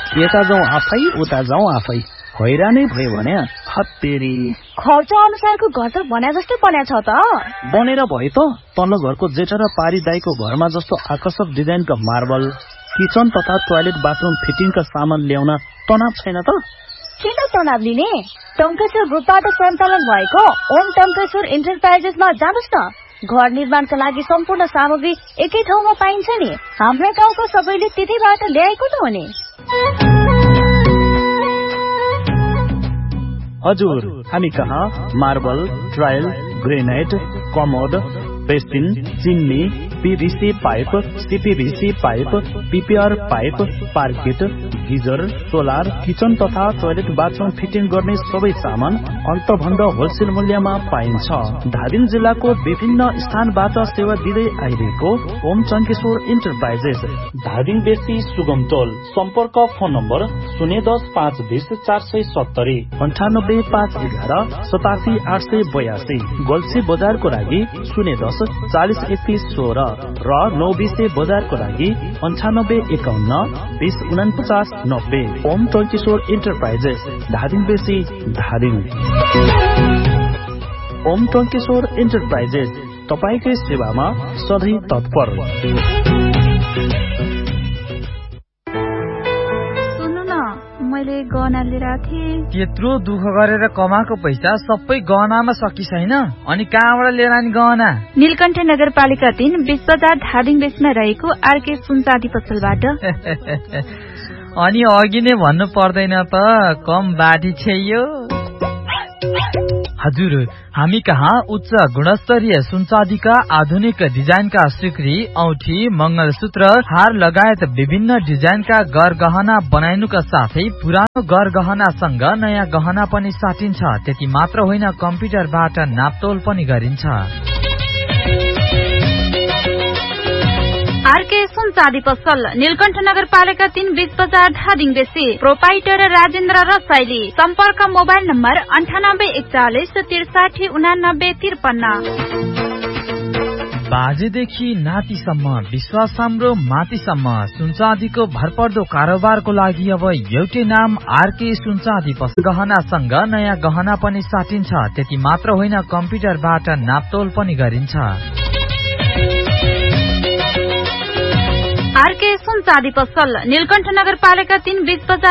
यता जाउँ आफै उता जाउँ आफै हैरानै भयो भने हत्तेरी खर्च अनुसारको घर त बन्या जस्तै बन्या छ त बनेर भयो त तल्लो घरको जेठा र पारी दाइको घरमा जस्तो आकर्षक डिजाइनका मार्बल किचन तथा टोयलेट बाथरूम फिटिङका सामान ल्याउन तनाव छैन त किन तनाव लिने टङ्केश्वर ग्रुपबाट सञ्चालन भएको ओम टङ्केश्वर इन्टरप्राइजेसमा जानुस् न घर निर्माणका लागि सम्पूर्ण सामग्री एकै ठाउँमा पाइन्छ नि हाम्रो गाउँको सबैले त्यतैबाट ल्याएको त हो नि हजुर हामी कहाँ marble tile granite commode basin चिन्नी PVC pipe CPVC pipe PPR pipe पार्किट geyser solar kitchen तथा टोयलेट बाथरूम फिटिङ गर्ने सबै सामान अन्तभन्द होलसेल मूल्यमा पाइन्छ धादिङ जिल्लाको विभिन्न स्थानबाट सेवा दिँदै आइरहेको ओम टङ्केश्वर इन्टरप्राइजेस धादिङ बेसी सुगमटोल सम्पर्क फोन नम्बर 010-520-470 98-511-87-882 गल्सी बजारको लागि 010-40-31-16 र 920 बजारको लागि 98-51-20-49-90 ओम टङ्केश्वर इन्टरप्राइजेस धादिङ बेसी धादिङ ओम टङ्केश्वर इन्टरप्राइजेस तपाईकै सेवामा सधैँ तत्पर मैले गहना लिएर थिएँ त्यत्रो दुःख गरेर कमाएको पैसा सबै गहनामा सकिसैन अनि कहाँबाट लिएर आनी गहना नीलकण्ठ नगरपालिका 3 20 बजार धादिङ बेसमा रहेको आरके सुनचाँदी पसलबाट अनि अघि नै भन्नु पर्दैन त कम बाटी छैयो हजुर हामी कहाँ उच्च गुणस्तरीय सुनचाँदीका आधुनिक डिजाइनका सिक्री औठी मंगलसूत्र हार लगायत विभिन्न डिजाइनका गरगहना बनाइनुका साथै पुरानो गरगहनासँग नयाँ गहना पनि साटिन्छ त्यति मात्र होइन कम्प्युटरबाट नापतोल पनि गरिन्छ आरके सुनचाँदी पसल नीलकण्ठ नगरपालिका 3 20 बजार धादिङ बेसी प्रोपाइटर राजेन्द्र रसाइली सम्पर्क मोबाइल नम्बर 9841638953 बाजेदेखि नातिसम्म विश्वास हाम्रो मातिसम्म सुनचाँदीको भरपर्दो कारोबारको लागि अब एउटै नाम आरके सुनचाँदी पसल गहनासँग नयाँ गहना पनि साटिन्छ त्यति मात्र होइन कम्प्युटरबाट नापतोल पनि गरिन्छ आरके सुनचाँदी पसल नीलकण्ठ नगरपालिका 3 20 बजार